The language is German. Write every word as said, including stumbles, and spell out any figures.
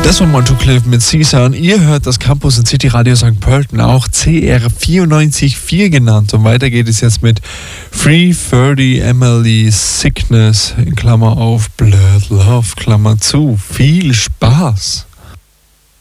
Das war Montucliff mit Caesar und ihr hört das Campus in City Radio Sankt Pölten, auch C R vierundneunzig Komma vier genannt. Und weiter geht es jetzt mit Free thirty Emily Sickness, in Klammer auf, Blood Love, Klammer zu. Viel Spaß!